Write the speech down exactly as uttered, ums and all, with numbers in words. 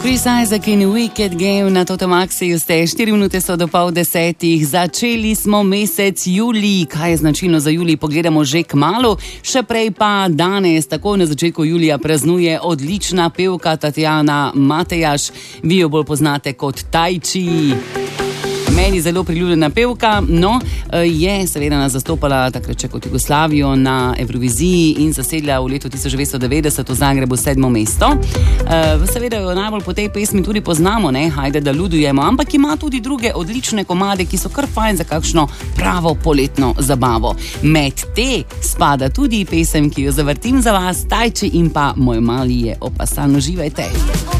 Chris Isaac in Wicked Game na Totomaxiju ste, štiri minute so do pol desetih, začeli smo mesec julij, kaj je značilno za julij, pogledamo že kmalu, še prej pa danes, tako na začetku julija praznuje odlična pevka Tatjana Matejaš, vi jo bolj poznate kot Tajči. Meni zelo priljubljena pevka, no, je seveda nas zastopala takrat še kot Jugoslavijo na Evroviziji in zasedla v letu tisoč devetsto devetdeset v Zagrebu sedmo mesto. Seveda jo najbolj po tej pesmi tudi poznamo, ne, Hajde da ludujemo, ampak ima tudi druge odlične komade, ki so kar fajn za kakšno pravo poletno zabavo. Med te spada tudi pesem, ki jo zavrtim za vas, Tajči in pa Moj mali je opasan. Uživajte.